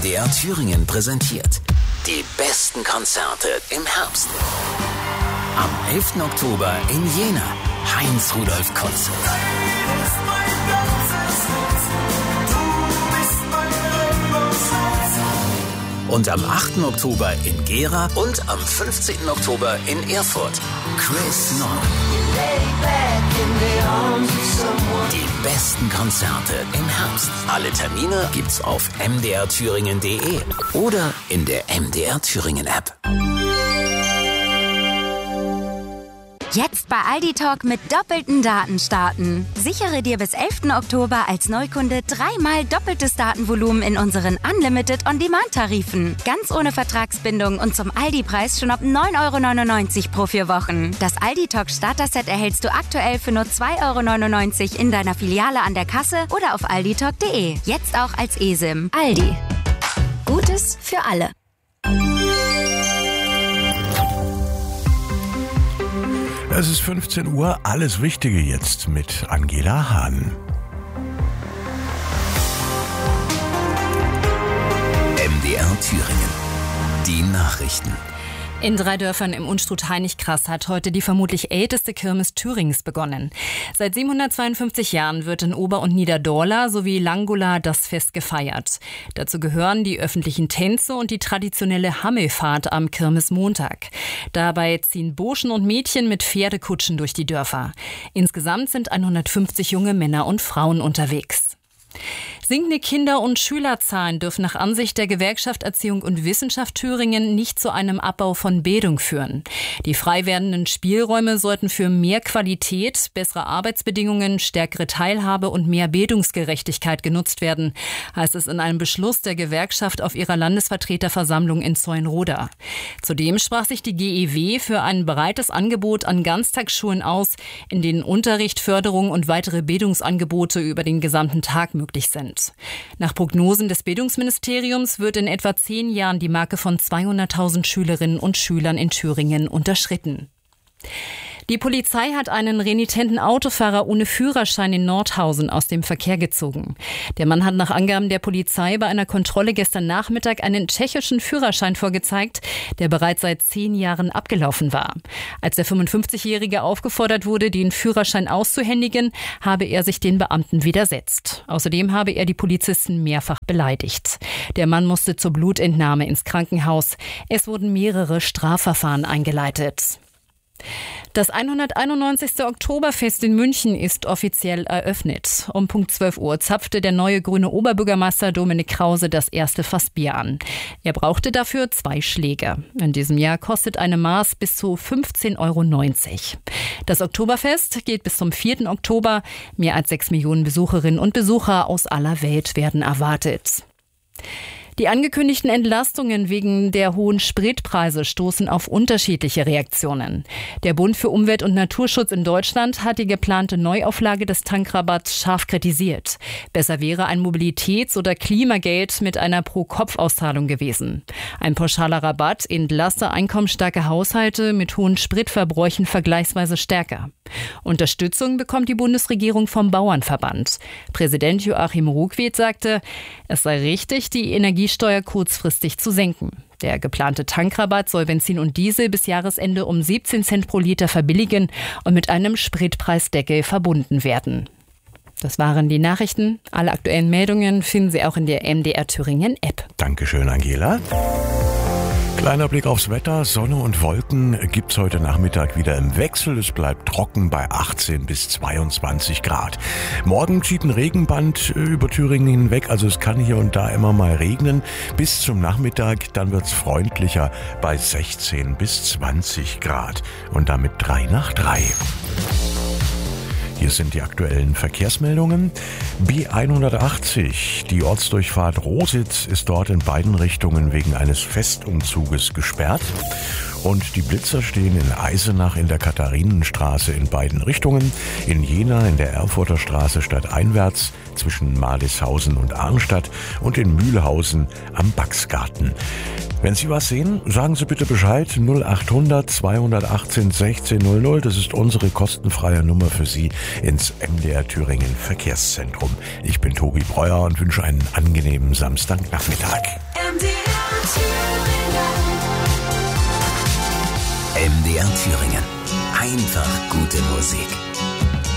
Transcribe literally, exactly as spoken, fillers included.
D R Thüringen präsentiert die besten Konzerte im Herbst. Am elften Oktober in Jena, Heinz-Rudolf Kunze. Und am achten Oktober in Gera und am fünfzehnten Oktober in Erfurt, Chris Nord. Die besten Konzerte im Herbst. Alle Termine gibt's auf m d r thüringen punkt d e oder in der M D R Thüringen App. Jetzt bei Aldi Talk mit doppelten Daten starten. Sichere dir bis elften Oktober als Neukunde dreimal doppeltes Datenvolumen in unseren Unlimited On-Demand-Tarifen. Ganz ohne Vertragsbindung und zum Aldi-Preis schon ab neun Euro neunundneunzig pro vier Wochen. Das Aldi Talk Starter-Set erhältst du aktuell für nur zwei Euro neunundneunzig in deiner Filiale an der Kasse oder auf aldi talk punkt d e. Jetzt auch als eSIM. Aldi. Gutes für alle. Es ist fünfzehn Uhr, alles Wichtige jetzt mit Angela Hahn. M D R Thüringen. Die Nachrichten. In drei Dörfern im Unstrut-Hainichkras hat heute die vermutlich älteste Kirmes Thürings begonnen. Seit siebenhundertzweiundfünfzig Jahren wird in Ober- und Niederdorla sowie Langula das Fest gefeiert. Dazu gehören die öffentlichen Tänze und die traditionelle Hammelfahrt am Kirmesmontag. Dabei ziehen Burschen und Mädchen mit Pferdekutschen durch die Dörfer. Insgesamt sind hundertfünfzig junge Männer und Frauen unterwegs. Sinkende Kinder- und Schülerzahlen dürfen nach Ansicht der Gewerkschaft Erziehung und Wissenschaft Thüringen nicht zu einem Abbau von Bildung führen. Die frei werdenden Spielräume sollten für mehr Qualität, bessere Arbeitsbedingungen, stärkere Teilhabe und mehr Bildungsgerechtigkeit genutzt werden, heißt es in einem Beschluss der Gewerkschaft auf ihrer Landesvertreterversammlung in Zeuenroda. Zudem sprach sich die G E W für ein breites Angebot an Ganztagsschulen aus, in denen Unterricht, Förderung und weitere Bildungsangebote über den gesamten Tag möglich sind. Nach Prognosen des Bildungsministeriums wird in etwa zehn Jahren die Marke von zweihunderttausend Schülerinnen und Schülern in Thüringen unterschritten. Die Polizei hat einen renitenten Autofahrer ohne Führerschein in Nordhausen aus dem Verkehr gezogen. Der Mann hat nach Angaben der Polizei bei einer Kontrolle gestern Nachmittag einen tschechischen Führerschein vorgezeigt, der bereits seit zehn Jahren abgelaufen war. Als der fünfundfünfzigjährige aufgefordert wurde, den Führerschein auszuhändigen, habe er sich den Beamten widersetzt. Außerdem habe er die Polizisten mehrfach beleidigt. Der Mann musste zur Blutentnahme ins Krankenhaus. Es wurden mehrere Strafverfahren eingeleitet. Das hunderteinundneunzigste Oktoberfest in München ist offiziell eröffnet. Um Punkt zwölf Uhr zapfte der neue grüne Oberbürgermeister Dominik Krause das erste Fassbier an. Er brauchte dafür zwei Schläge. In diesem Jahr kostet eine Maß bis zu fünfzehn Euro neunzig. Das Oktoberfest geht bis zum vierten Oktober. Mehr als sechs Millionen Besucherinnen und Besucher aus aller Welt werden erwartet. Die angekündigten Entlastungen wegen der hohen Spritpreise stoßen auf unterschiedliche Reaktionen. Der Bund für Umwelt- und Naturschutz in Deutschland hat die geplante Neuauflage des Tankrabatts scharf kritisiert. Besser wäre ein Mobilitäts- oder Klimageld mit einer Pro-Kopf-Auszahlung gewesen. Ein pauschaler Rabatt entlaste einkommensstarke Haushalte mit hohen Spritverbräuchen vergleichsweise stärker. Unterstützung bekommt die Bundesregierung vom Bauernverband. Präsident Joachim Ruckwied sagte, es sei richtig, die Energiesteuer kurzfristig zu senken. Der geplante Tankrabatt soll Benzin und Diesel bis Jahresende um siebzehn Cent pro Liter verbilligen und mit einem Spritpreisdeckel verbunden werden. Das waren die Nachrichten. Alle aktuellen Meldungen finden Sie auch in der M D R Thüringen App. Dankeschön, Angela. Kleiner Blick aufs Wetter. Sonne und Wolken gibt's heute Nachmittag wieder im Wechsel. Es bleibt trocken bei achtzehn bis zweiundzwanzig Grad. Morgen zieht ein Regenband über Thüringen hinweg, also es kann hier und da immer mal regnen. Bis zum Nachmittag, dann wird's freundlicher bei sechzehn bis zwanzig Grad. Und damit drei nach drei. Hier sind die aktuellen Verkehrsmeldungen. B hundertachtzig, die Ortsdurchfahrt Rositz, ist dort in beiden Richtungen wegen eines Festumzuges gesperrt. Und die Blitzer stehen in Eisenach in der Katharinenstraße in beiden Richtungen, in Jena in der Erfurter Straße stadteinwärts zwischen Marlishausen und Arnstadt und in Mühlhausen am Baxgarten. Wenn Sie was sehen, sagen Sie bitte Bescheid. null achthundert zweihundertachtzehn sechzehn null null. Das ist unsere kostenfreie Nummer für Sie ins M D R Thüringen Verkehrszentrum. Ich bin Tobi Breuer und wünsche einen angenehmen Samstagnachmittag. M D R Thüringen. Einfach gute Musik.